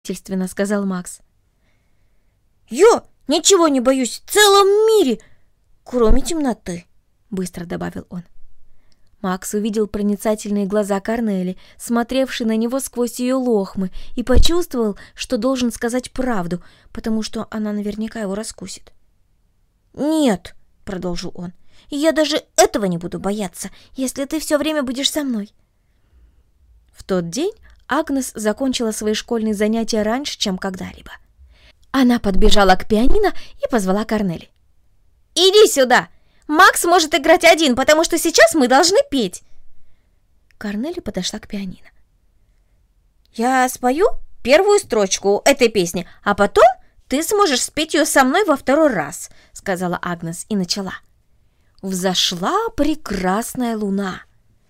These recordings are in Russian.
— сказал Макс. «Я ничего не боюсь в целом мире, кроме темноты», — быстро добавил он. Макс увидел проницательные глаза Корнели, смотревшие на него сквозь ее лохмы, и почувствовал, что должен сказать правду, потому что она наверняка его раскусит. «Нет», — продолжил он, — «я даже этого не буду бояться, если ты все время будешь со мной». В тот день Агнес закончила свои школьные занятия раньше, чем когда-либо. Она подбежала к пианино и позвала Корнели. «Иди сюда! Макс может играть один, потому что сейчас мы должны петь!» Корнели подошла к пианино. «Я спою первую строчку этой песни, а потом ты сможешь спеть ее со мной во второй раз», — сказала Агнес и начала. Взошла прекрасная луна.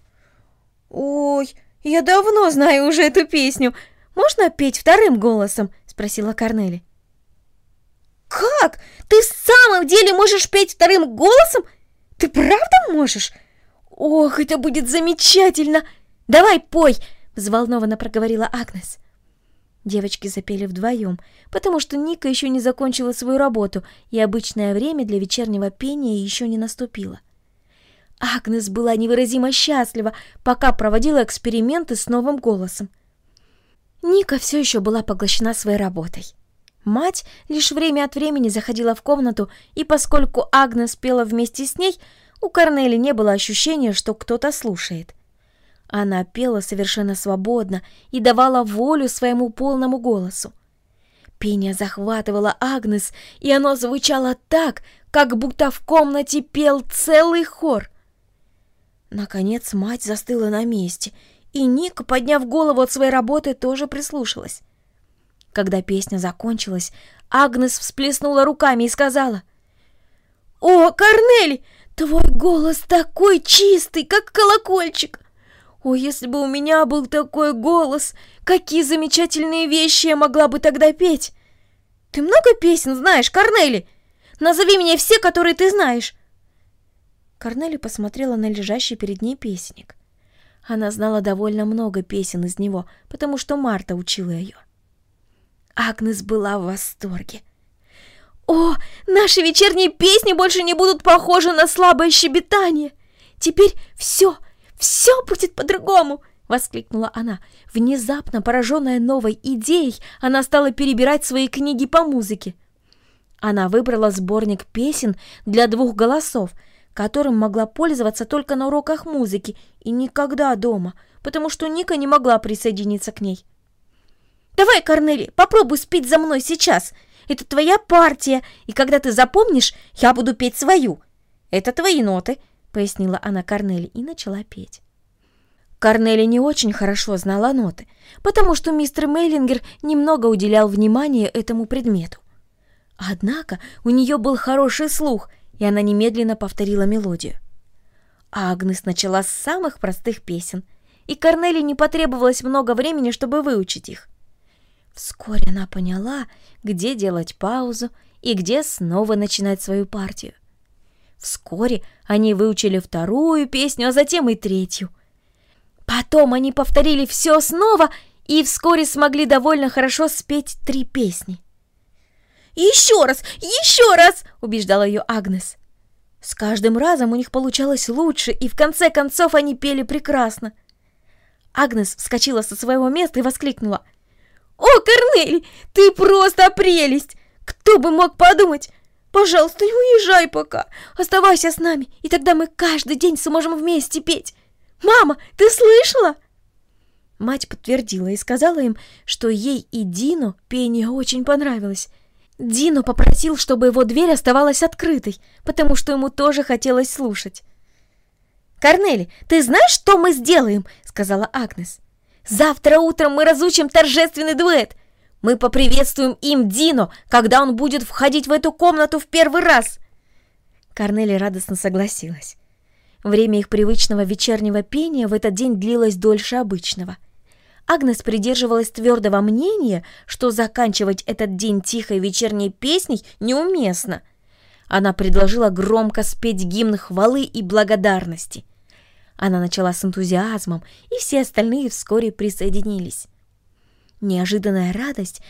«Ой, я давно знаю уже эту песню. Можно петь вторым голосом?» — спросила Корнели. «Как? Ты в самом деле можешь петь вторым голосом? Ты правда можешь? Ох, это будет замечательно! Давай пой!» — взволнованно проговорила Агнес. Девочки запели вдвоем, потому что Ника еще не закончила свою работу, и обычное время для вечернего пения еще не наступило. Агнес была невыразимо счастлива, пока проводила эксперименты с новым голосом. Ника все еще была поглощена своей работой. Мать лишь время от времени заходила в комнату, и поскольку Агнес пела вместе с ней, у Корнели не было ощущения, что кто-то слушает. Она пела совершенно свободно и давала волю своему полному голосу. Пение захватывало Агнес, и оно звучало так, как будто в комнате пел целый хор. Наконец мать застыла на месте, и Ника, подняв голову от своей работы, тоже прислушалась. Когда песня закончилась, Агнес всплеснула руками и сказала: «О, Корнели, твой голос такой чистый, как колокольчик! О, если бы у меня был такой голос, какие замечательные вещи я могла бы тогда петь! Ты много песен знаешь, Корнели? Назови мне все, которые ты знаешь!» Корнели посмотрела на лежащий перед ней песенник. Она знала довольно много песен из него, потому что Марта учила ее. Агнес была в восторге. «О, наши вечерние песни больше не будут похожи на слабое щебетание! Теперь все будет по-другому!» — воскликнула она. Внезапно, пораженная новой идеей, она стала перебирать свои книги по музыке. Она выбрала сборник песен для 2 голосов, которым могла пользоваться только на уроках музыки и никогда дома, потому что Ника не могла присоединиться к ней. «Давай, Корнели, попробуй спеть за мной сейчас. Это твоя партия, и когда ты запомнишь, я буду петь свою. Это твои ноты», — пояснила она Корнели и начала петь. Корнели не очень хорошо знала ноты, потому что мистер Мейлингер немного уделял внимания этому предмету. Однако у нее был хороший слух, и она немедленно повторила мелодию. Агнес начала с самых простых песен, и Корнели не потребовалось много времени, чтобы выучить их. Вскоре она поняла, где делать паузу и где снова начинать свою партию. Вскоре они выучили 2-ю песню, а затем и 3-ю. Потом они повторили все снова и вскоре смогли довольно хорошо спеть 3 песни. Еще раз!» — убеждала ее Агнес. С каждым разом у них получалось лучше, и в конце концов они пели прекрасно. Агнес вскочила со своего места и воскликнула: «О, Корнели, ты просто прелесть! Кто бы мог подумать! Пожалуйста, не уезжай пока, оставайся с нами, и тогда мы каждый день сможем вместе петь. Мама, ты слышала?» Мать подтвердила и сказала им, что ей и Дино пение очень понравилось. Дино попросил, чтобы его дверь оставалась открытой, потому что ему тоже хотелось слушать. «Корнели, ты знаешь, что мы сделаем?» — сказала Агнес. «Завтра утром мы разучим торжественный дуэт. Мы поприветствуем им Дино, когда он будет входить в эту комнату в первый раз». Корнели радостно согласилась. Время их привычного вечернего пения в этот день длилось дольше обычного. Агнес придерживалась твердого мнения, что заканчивать этот день тихой вечерней песней неуместно. Она предложила громко спеть гимн хвалы и благодарности. Она начала с энтузиазмом, и все остальные вскоре присоединились. Неожиданная радость